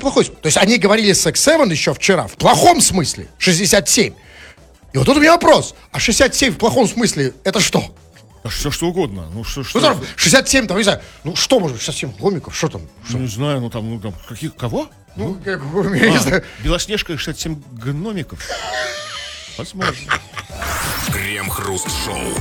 неплохой. То есть они говорили с X7 еще вчера в плохом смысле 67. И вот тут у меня вопрос. А 67 в плохом смысле это что? А все что угодно. Ну, что? Ну, там, 67, там, не знаю, ну что может, 67 гномиков, что там? Ну, не знаю, ну там, кого? Ну, я не знаю. Белоснежка и 67 гномиков. Возможно. Крем-хруст-шоу.